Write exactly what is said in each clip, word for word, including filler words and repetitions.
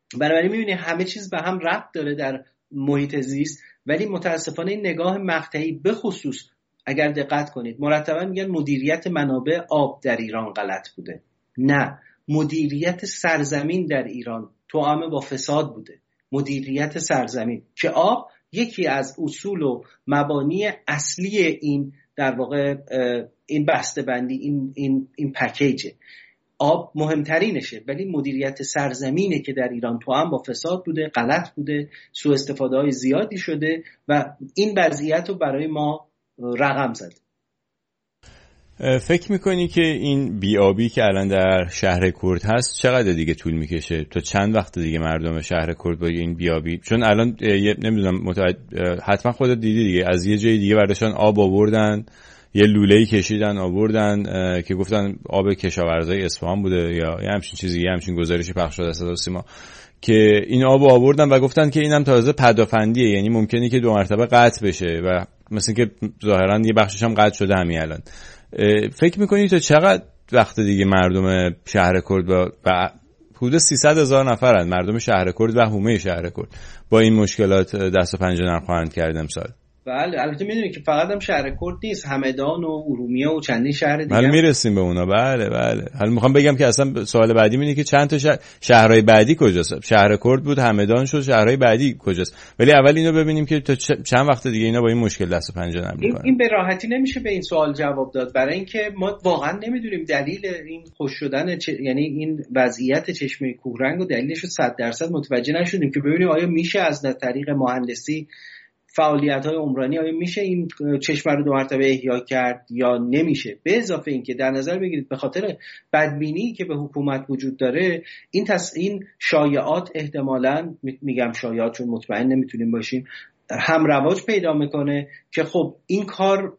بنابراین می‌بینی همه چیز به هم ربط داره در محیط زیست، ولی متاسفانه این نگاه مقطعی به خصوص اگر دقت کنید مرتبا میگن مدیریت منابع آب در ایران غلط بوده. نه، مدیریت سرزمین در ایران توأم با فساد بوده. مدیریت سرزمین که آب یکی از اصول و مبانی اصلی این در واقع این بسته‌بندی این این این پکیجه. آب مهمترینشه، ولی مدیریت سرزمینه که در ایران توأم با فساد بوده، غلط بوده، سوء استفاده های زیادی شده و این وضعیت رو برای ما رقم زد. فکر میکنی که این بیابی که الان در شهر کرد هست چقدر دیگه طول میکشه؟ تا چند وقت دیگه مردم شهر کرد با این بیابی، چون الان نمیدونم متعد... حتما خودت دیدی دیگه، از یه جای دیگه برداشتن آب آوردن، یه لوله‌ای کشیدن آوردن که گفتن آب کشاورزای اصفهان بوده یا یه همچین چیزی، یه همچین گزارشی پخش شده از صدا و سیما که این آب آوردن و گفتن که اینم تازه پدافندیه، یعنی ممکنه که دو مرتبه قطع بشه و مثلا که ظاهرا یه بخشش هم قطع شده همین الان. فکر میکنی تا چقدر وقت دیگه مردم شهر کرد و, و حدود سیصد هزار نفرن مردم شهر کرد و حومه شهر کرد با این مشکلات دست و پنجه نرم خواهند کرد امسال؟ بله البته میدونی که فقط هم شهر کرد نیست، همدان و ارومیه و چندین شهر دیگه حالا میرسیم به اونا. بله بله حالا میخوام بگم که اصلا سوال بعدی اینه که چند تا شهر... شهرهای بعدی کجاست؟ شهر کرد بود، همدان شد، شهرهای بعدی کجاست؟ ولی اول اینو ببینیم که تا چند وقت دیگه اینا با این مشکل دست و پنجه نرم میکنن. این به راحتی نمیشه به این سوال جواب داد، برای اینکه ما واقعا نمیدونیم دلیل این خوش شدن چ... یعنی این وضعیت چشمه کوهرنگ و دلیلش رو صد درصد متوجه نشدیم که ببینیم آیا میشه از طریق مهندسی فعالیت‌های عمرانی آیا میشه این چشمه رو دو مرتبه احیا کرد یا نمیشه. به اضافه اینکه در نظر بگیرید به خاطر بدبینی که به حکومت وجود داره این تس... این شایعات احتمالاً میگم شایعات چون مطمئن نمیتونیم باشیم هم رواج پیدا میکنه که خب این کار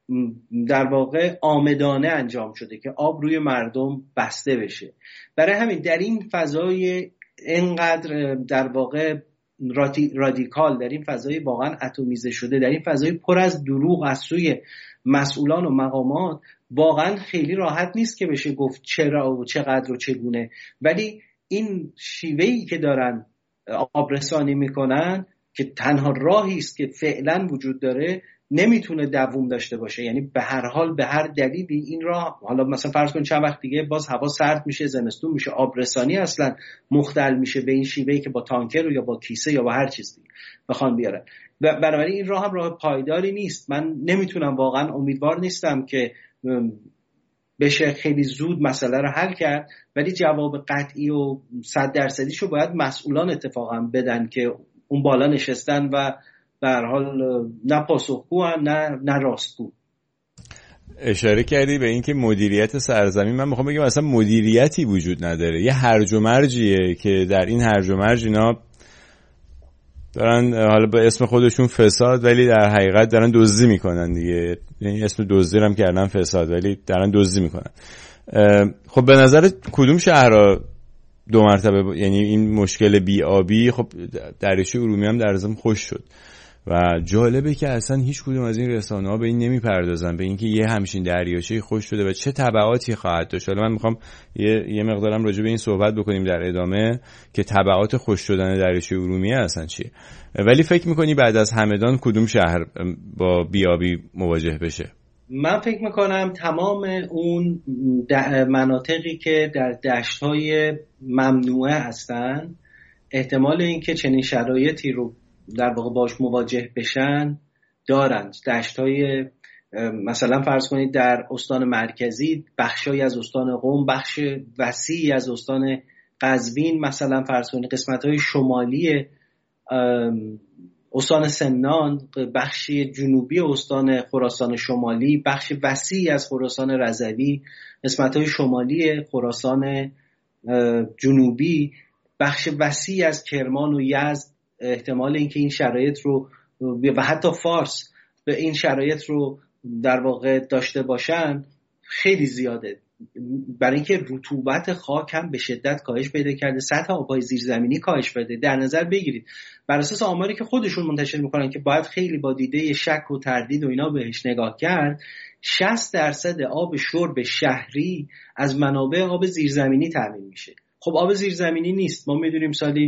در واقع آمدانه انجام شده که آب روی مردم بسته بشه. برای همین در این فضای اینقدر در واقع رادیکال، در این فضای واقعا اتمیزه شده، در این فضای پر از دروغ از سوی مسئولان و مقامات، واقعا خیلی راحت نیست که بشه گفت چرا و چقدر و چگونه. ولی این شیوهی که دارن آبرسانی میکنن که تنها راهی است که فعلا وجود داره نمیتونه دوام داشته باشه. یعنی به هر حال به هر دلیلی این راه، حالا مثلا فرض کن چند وقت دیگه باز هوا سرد میشه، زمستون میشه، آبرسانی اصلا مختل میشه به این شیوهی که با تانکر یا با کیسه یا با هر چیز دیگه بخوان بیارن. بنابراین این راه هم راه پایداری نیست. من نمیتونم، واقعا امیدوار نیستم که بشه خیلی زود مسئله رو حل کرد، ولی جواب قطعی و صد درصدیشو باید مسئولان اتفاقا بدن که اون بالا نشستن و به هر حال نه پاسخگو نه نه راستگو. اشاره کردی به این که مدیریت سرزمین، من میخوام بگم اصلا مدیریتی وجود نداره، یه هرج و مرجیه که در این هرج و مرج اینا دارن حالا به اسم خودشون فساد ولی در حقیقت دارن دزدی میکنن دیگه، یعنی اسم دزدی هم کردن فساد ولی دارن دزدی میکنن. خب به نظر کدوم شهرها دو مرتبه ب... یعنی این مشکل بیابی، خب دریاچه ارومیه هم در ضمن خوش شد و جالبه که اصلا هیچ کدوم از این رسانه‌ها به این نمیپردازن، به اینکه یه همچین دریاچه خوش شده و چه تبعاتی خواهد داشت. حالا من میخوام یه یه مقدارم راجع به این صحبت بکنیم در ادامه که تبعات خوش شدن دریاچه ارومیه اصلا چیه. ولی فکر میکنی بعد از همدان کدوم شهر با بیابی مواجه بشه؟ من فکر میکنم تمام اون مناطقی که در دشت‌های ممنوعه هستن احتمال اینکه چنین شرایطی رو در واقع باش مواجه بشن دارند. دشت‌های مثلا فرض کنید در استان مرکزی، بخشی از استان قم، بخش وسیعی از استان قزوین، مثلا فرض کنید قسمت‌های شمالی استان سمنان، بخش جنوبی استان خراسان شمالی، بخش وسیعی از خراسان رضوی، قسمت‌های شمالی خراسان جنوبی، بخش وسیعی از کرمان و یزد، احتمال اینکه این شرایط رو و حتی فارس به این شرایط رو در واقع داشته باشن خیلی زیاده، برای اینکه رطوبت خاک هم به شدت کاهش پیدا کرده، سطح آب‌های زیرزمینی کاهش پیدا. در نظر بگیرید بر اساس آماری که خودشون منتشر میکنن که باید خیلی با دیده شک و تردید و اینا بهش نگاه کرد، شصت درصد آب شرب شهری از منابع آب زیرزمینی تامین میشه. خب آب زیرزمینی نیست، ما میدونیم سالی